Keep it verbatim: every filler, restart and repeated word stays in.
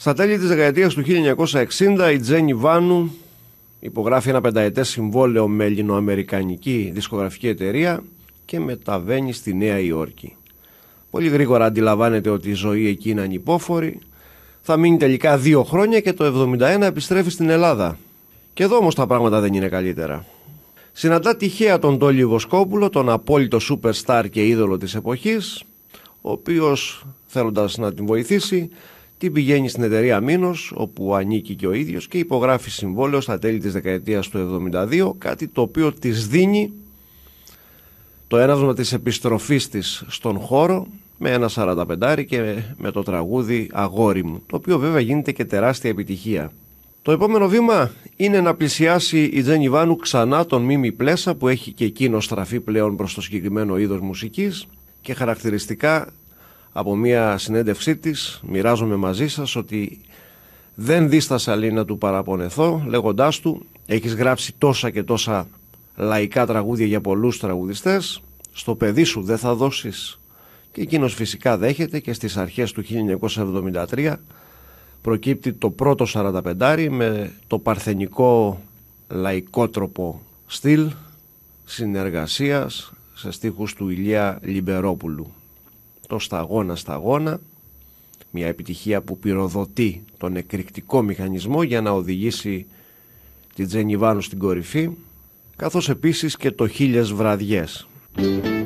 Στα τέλη της δεκαετίας του χίλια εννιακόσια εξήντα η Τζένι Βάνου υπογράφει ένα πενταετές συμβόλαιο με ελληνοαμερικανική δισκογραφική εταιρεία και μεταβαίνει στη Νέα Υόρκη. Πολύ γρήγορα αντιλαμβάνεται ότι η ζωή εκεί είναι ανυπόφορη. Θα μείνει τελικά δύο χρόνια και το εβδομήντα ένα επιστρέφει στην Ελλάδα. Και εδώ όμως τα πράγματα δεν είναι καλύτερα. Συναντά τυχαία τον Τόλι Βοσκόπουλο, τον απόλυτο superstar και είδωλο της εποχής, ο οποίος, θέλοντας να την βοηθήσει, την πηγαίνει στην εταιρεία Μήνος, όπου ανήκει και ο ίδιος, και υπογράφει συμβόλαιο στα τέλη της δεκαετίας του εβδομήντα δύο, κάτι το οποίο της δίνει το έναυσμα της επιστροφής της στον χώρο με ένα σαρανταπεντάρι και με το τραγούδι «Αγόρι μου», το οποίο βέβαια γίνεται και τεράστια επιτυχία. Το επόμενο βήμα είναι να πλησιάσει η Τζένι Βάνου ξανά τον Μίμη Πλέσα, που έχει και εκείνο στραφεί πλέον προς το συγκεκριμένο είδος μουσικής, και χαρακτηριστικά από μια συνέντευξή της μοιράζομαι μαζί σας ότι δεν δίστασα λέει να του παραπονεθώ, λέγοντάς του «Έχεις γράψει τόσα και τόσα λαϊκά τραγούδια για πολλούς τραγουδιστές, στο παιδί σου δεν θα δώσεις?» Και εκείνος φυσικά δέχεται και στις αρχές του χίλια εννιακόσια εβδομήντα τρία προκύπτει το πρώτο σαρανταπεντάρι με το παρθενικό λαϊκότροπο στυλ συνεργασίας σε στίχους του Ηλία Λιμπερόπουλου. Το «Σταγόνα σταγόνα», μια επιτυχία που πυροδοτεί τον εκρηκτικό μηχανισμό για να οδηγήσει την Τζένι Βάνου στην κορυφή, καθώς επίσης και το «Χίλιες βραδιές».